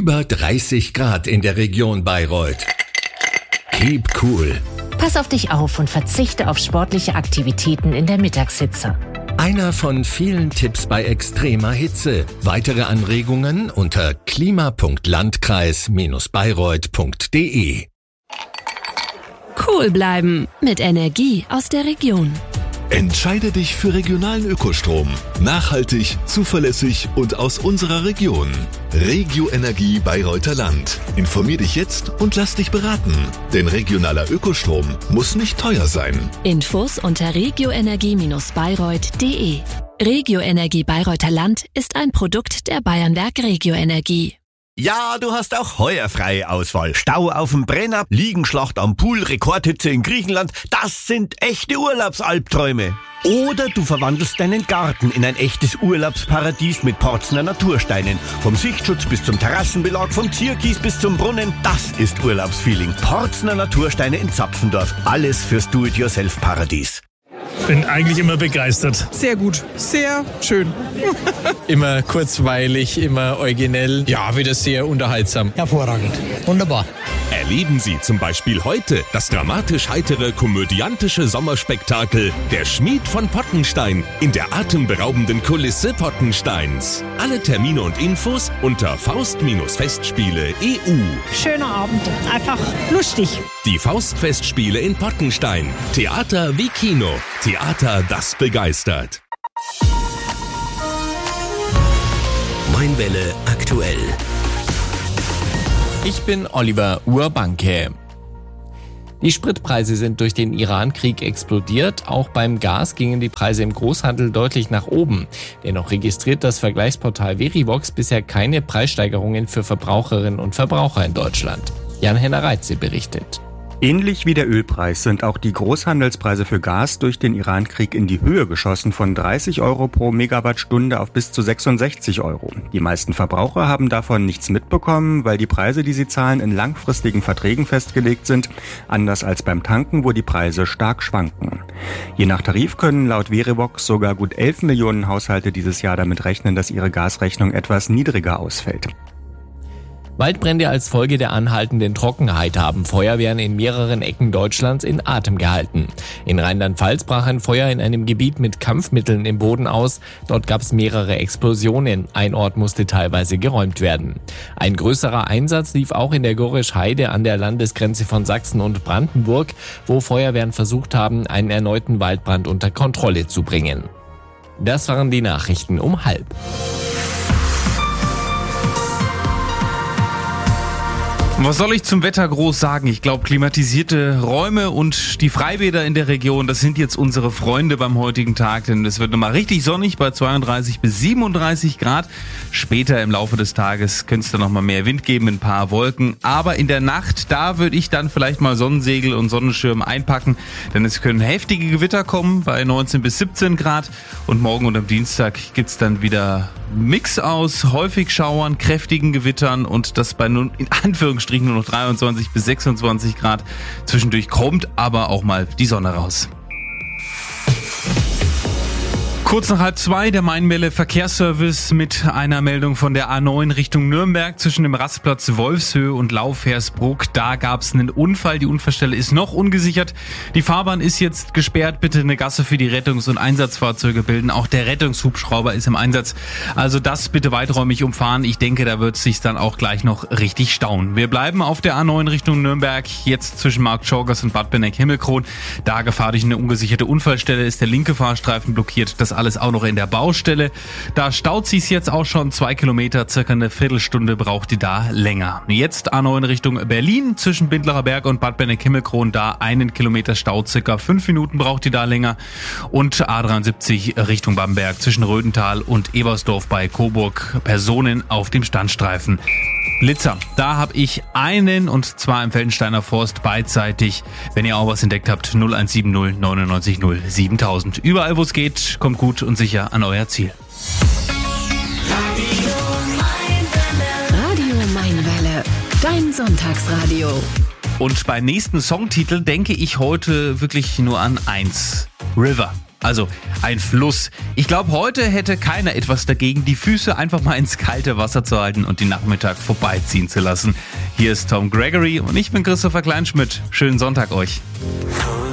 Über 30 Grad in der Region Bayreuth. Keep cool. Pass auf dich auf und verzichte auf sportliche Aktivitäten in der Mittagshitze. Einer von vielen Tipps bei extremer Hitze. Weitere Anregungen unter klima.landkreis-bayreuth.de. Cool bleiben mit Energie aus der Region. Entscheide dich für regionalen Ökostrom. Nachhaltig, zuverlässig und aus unserer Region. Regio Energie Bayreuther Land. Informier dich jetzt und lass dich beraten. Denn regionaler Ökostrom muss nicht teuer sein. Infos unter regioenergie-bayreuth.de. Regio Energie Bayreuther Land ist ein Produkt der Bayernwerk Regio Energie. Ja, du hast auch heuer freie Auswahl. Stau auf dem Brenner, Liegenschlacht am Pool, Rekordhitze in Griechenland. Das sind echte Urlaubsalbträume. Oder du verwandelst deinen Garten in ein echtes Urlaubsparadies mit Porzner Natursteinen. Vom Sichtschutz bis zum Terrassenbelag, vom Zierkies bis zum Brunnen. Das ist Urlaubsfeeling. Porzner Natursteine in Zapfendorf. Alles fürs Do-it-yourself-Paradies. Bin eigentlich immer begeistert. Sehr gut, sehr schön. Immer kurzweilig, immer originell. Ja, wieder sehr unterhaltsam. Hervorragend, wunderbar. Erleben Sie zum Beispiel heute das dramatisch-heitere, komödiantische Sommerspektakel Der Schmied von Pottenstein in der atemberaubenden Kulisse Pottensteins. Alle Termine und Infos unter Faust-Festspiele.eu. Schöner Abend, einfach lustig. Die Faustfestspiele in Pottenstein. Theater wie Kino. Theater, das begeistert. Mainwelle aktuell. Ich bin Oliver Urbanke. Die Spritpreise sind durch den Iran-Krieg explodiert. Auch beim Gas gingen die Preise im Großhandel deutlich nach oben. Dennoch registriert das Vergleichsportal Verivox bisher keine Preissteigerungen für Verbraucherinnen und Verbraucher in Deutschland. Jan-Henner Reitze berichtet. Ähnlich wie der Ölpreis sind auch die Großhandelspreise für Gas durch den Iran-Krieg in die Höhe geschossen, von 30 Euro pro Megawattstunde auf bis zu 66 Euro. Die meisten Verbraucher haben davon nichts mitbekommen, weil die Preise, die sie zahlen, in langfristigen Verträgen festgelegt sind, anders als beim Tanken, wo die Preise stark schwanken. Je nach Tarif können laut Verivox sogar gut 11 Millionen Haushalte dieses Jahr damit rechnen, dass ihre Gasrechnung etwas niedriger ausfällt. Waldbrände als Folge der anhaltenden Trockenheit haben Feuerwehren in mehreren Ecken Deutschlands in Atem gehalten. In Rheinland-Pfalz brach ein Feuer in einem Gebiet mit Kampfmitteln im Boden aus. Dort gab es mehrere Explosionen. Ein Ort musste teilweise geräumt werden. Ein größerer Einsatz lief auch in der Gorisch-Heide an der Landesgrenze von Sachsen und Brandenburg, wo Feuerwehren versucht haben, einen erneuten Waldbrand unter Kontrolle zu bringen. Das waren die Nachrichten um 12:30. Was soll ich zum Wetter groß sagen? Ich glaube, klimatisierte Räume und die Freibäder in der Region, das sind jetzt unsere Freunde beim heutigen Tag, denn es wird nochmal richtig sonnig bei 32 bis 37 Grad. Später im Laufe des Tages könnte es dann nochmal mehr Wind geben, ein paar Wolken. Aber in der Nacht, da würde ich dann vielleicht mal Sonnensegel und Sonnenschirm einpacken, denn es können heftige Gewitter kommen bei 19 bis 17 Grad. Und morgen und am Dienstag gibt's dann wieder Mix aus häufig Schauern, kräftigen Gewittern und das bei nun in Anführungsstrichen nur noch 23 bis 26 Grad. Zwischendurch kommt aber auch mal die Sonne raus. Kurz nach 1:30 der Mainwelle Verkehrsservice mit einer Meldung von der A9 Richtung Nürnberg zwischen dem Rastplatz Wolfshöhe und Laufhersbruck. Da gab es einen Unfall. Die Unfallstelle ist noch ungesichert. Die Fahrbahn ist jetzt gesperrt. Bitte eine Gasse für die Rettungs- und Einsatzfahrzeuge bilden. Auch der Rettungshubschrauber ist im Einsatz. Also das bitte weiträumig umfahren. Ich denke, da wird es sich dann auch gleich noch richtig stauen. Wir bleiben auf der A9 Richtung Nürnberg. Jetzt zwischen Marktschorgers und Bad Benneck-Himmelkron. Da gefahr durch eine ungesicherte Unfallstelle ist der linke Fahrstreifen blockiert. Das alles auch noch in der Baustelle. Da staut sich's jetzt auch schon 2 Kilometer, circa eine Viertelstunde braucht die da länger. Jetzt A9 Richtung Berlin, zwischen Bindlacher Berg und Bad Benneck-Himmelkron, da 1 Kilometer Stau, circa 5 Minuten braucht die da länger. Und A73 Richtung Bamberg, zwischen Rödental und Ebersdorf bei Coburg, Personen auf dem Standstreifen. Blitzer, da habe ich einen, und zwar im Feldensteiner Forst beidseitig. Wenn ihr auch was entdeckt habt, 0170 99 0 7000. Überall wo es geht, kommt gut und sicher an euer Ziel. Radio Mainwelle, dein Sonntagsradio. Und beim nächsten Songtitel denke ich heute wirklich nur an eins: River. Also ein Fluss. Ich glaube, heute hätte keiner etwas dagegen, die Füße einfach mal ins kalte Wasser zu halten und den Nachmittag vorbeiziehen zu lassen. Hier ist Tom Gregory und ich bin Christopher Kleinschmidt. Schönen Sonntag euch.